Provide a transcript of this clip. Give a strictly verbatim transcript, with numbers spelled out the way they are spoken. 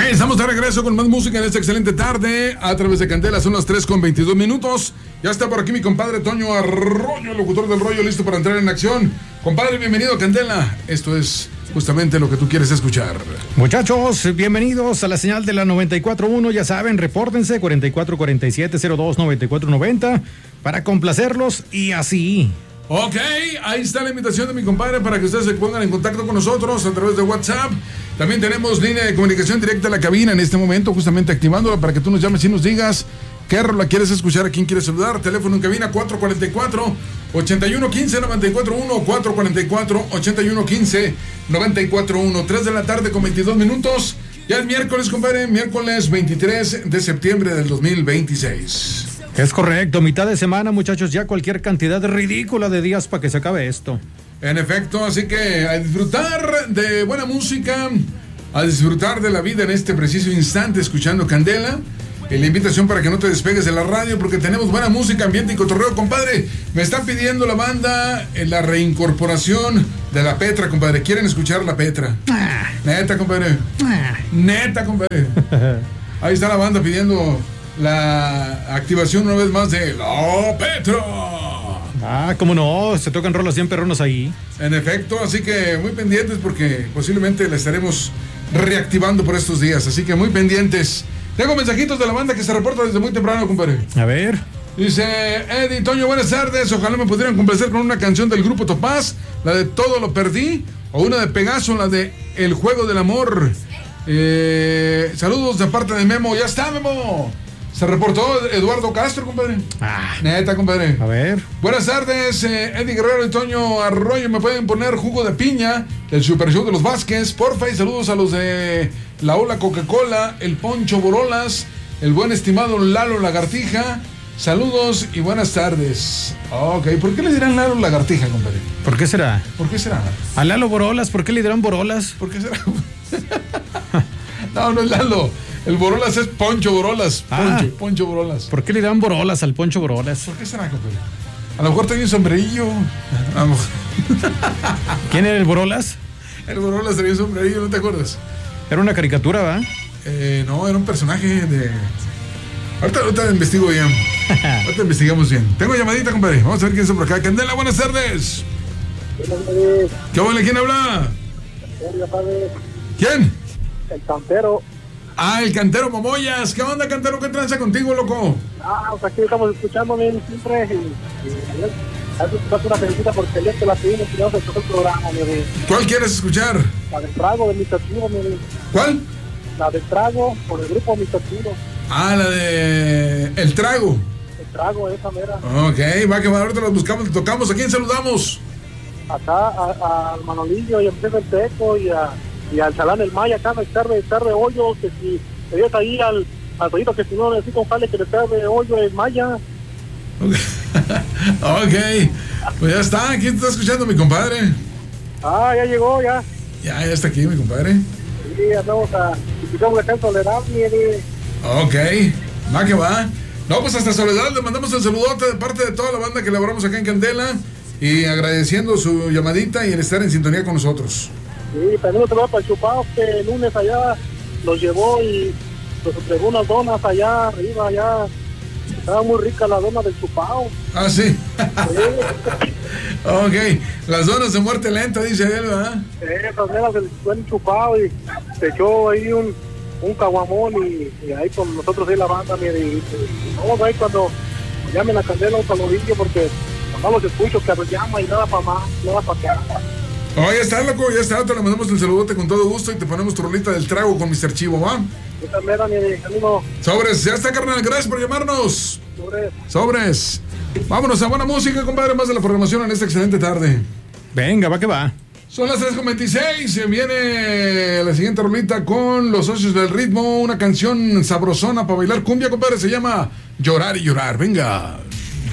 Estamos de regreso con más música en esta excelente tarde a través de Candela. Son las tres con veintidós minutos. Ya está por aquí mi compadre Toño Arroyo, el locutor del rollo, listo para entrar en acción. Compadre, bienvenido a Candela. Esto es justamente lo que tú quieres escuchar. Muchachos, bienvenidos a la señal de la noventa y cuatro punto uno. Ya saben, repórtense cuarenta y cuatro cuarenta y siete cero dos noventa y cuatro noventa para complacerlos y así. Ok, ahí está la invitación de mi compadre para que ustedes se pongan en contacto con nosotros a través de WhatsApp. También tenemos línea de comunicación directa a la cabina en este momento, justamente activándola para que tú nos llames y nos digas qué rola quieres escuchar, a quién quieres saludar. Teléfono en cabina cuatro cuatro cuatro, ocho uno uno cinco, nueve cuatro uno, cuatro cuatro cuatro, ocho uno uno cinco, nueve cuatro uno. tres de la tarde con veintidós minutos. Ya es miércoles, compadre, miércoles veintitrés de septiembre del dos mil veintiséis. Es correcto, mitad de semana, muchachos, ya cualquier cantidad ridícula de días para que se acabe esto. En efecto, así que a disfrutar de buena música, a disfrutar de la vida en este preciso instante, escuchando Candela. Y la invitación para que no te despegues de la radio, porque tenemos buena música, ambiente y cotorreo, compadre. Me están pidiendo la banda en la reincorporación de La Petra, compadre. ¿Quieren escuchar La Petra? Ah. Neta, compadre. Ah. Neta, compadre. Ahí está la banda pidiendo la activación una vez más de La Petra. Ah, cómo no, se tocan rolas bien perronos ahí. En efecto, así que muy pendientes porque posiblemente la estaremos reactivando por estos días, así que muy pendientes. Tengo mensajitos de la banda que se reporta desde muy temprano, compadre. A ver. Dice Eddie, Toño, buenas tardes. Ojalá me pudieran complacer con una canción del grupo Topaz, la de Todo lo perdí, o una de Pegaso, la de El juego del amor. Eh, saludos de parte de Memo. Ya está, Memo. Se reportó Eduardo Castro, compadre. Ah. Neta, compadre. A ver. Buenas tardes, eh, Eddie Guerrero y Toño Arroyo. ¿Me pueden poner jugo de piña del Super Show de los Vázquez? Porfa, y saludos a los de la Ola Coca-Cola, el Poncho Borolas, el buen estimado Lalo Lagartija. Saludos y buenas tardes. Ok, ¿por qué le dirán Lalo Lagartija, compadre? ¿Por qué será? ¿Por qué será? A Lalo Borolas, ¿por qué le dirán Borolas? ¿Por qué será? No, no es Lalo. El Borolas es Poncho Borolas. Poncho, ah, Poncho Borolas. ¿Por qué le dan Borolas al Poncho Borolas? ¿Por qué será, compadre? A lo mejor tenía un sombrerillo. A lo mejor. ¿Quién era el Borolas? El Borolas tenía un sombrerillo, ¿no te acuerdas? Era una caricatura, ¿va? Eh, no, era un personaje de... Ahorita, ahorita investigo bien. Ahorita investigamos bien. Tengo llamadita, compadre. Vamos a ver quién está por acá. Candela, buenas tardes. Buenas tardes. ¿Qué huele? ¿Quién habla? Buenas tardes. ¿Quién? El Cantero. Ah, el Cantero Momoyas. ¿Qué onda, Cantero? ¿Qué tranza contigo, loco? Ah, pues aquí estamos escuchando bien siempre. Y, y, y, una felicita porque ayer te la pedimos y no se tocó el programa, mi rey. ¿Cuál quieres escuchar? La del Trago de mister Chivo, mi rey. ¿Cuál? La del Trago por el grupo mister Chivo. Ah, la de... El Trago. El Trago, esa mera. Ok, va que va, ahorita los buscamos, le tocamos. ¿A quién saludamos? Acá al Manolillo y a Pepe el Teco y a... y al Salán el Maya, acá me tarde, tarde hoyo, que si te dio ahí al, al pollito que si no necesito un jale que le tarde hoyo el Maya. Okay. Ok, pues ya está, ¿quién está escuchando, mi compadre? Ah, ya llegó, ya. Ya, ya está aquí, mi compadre. Sí, andamos a, escuchamos acá en Soledad, mire. Ok, va que va. No, pues hasta Soledad le mandamos el saludote de parte de toda la banda que elaboramos acá en Candela y agradeciendo su llamadita y el estar en sintonía con nosotros. Sí, también otro para el Chupao, que el lunes allá los llevó y nos entregó unas donas allá arriba, allá. Estaba muy rica la dona del Chupao. Ah, sí. Sí. Ok, las donas de muerte lenta, dice él, ¿verdad? Sí, esas meras del buen Chupao y se echó ahí un, un caguamón y, y ahí con nosotros ahí la banda, mire, y, y vamos ahí cuando llamen a Candela un saludillo porque no los escucho que llama y nada para más, nada para acá. Oh, ya está, loco, ya está, te le mandamos el saludote con todo gusto y te ponemos tu rolita del Trago con mister Chivo, ¿va? Esta mera, mi amigo. Sobres, ya está, carnal, gracias por llamarnos. Sobres. Sobres. Vámonos a buena música, compadre, más de la programación en esta excelente tarde. Venga, va que va. Son las tres con veintiséis, se viene la siguiente rolita con los socios del ritmo, una canción sabrosona para bailar cumbia, compadre, se llama Llorar y Llorar, venga.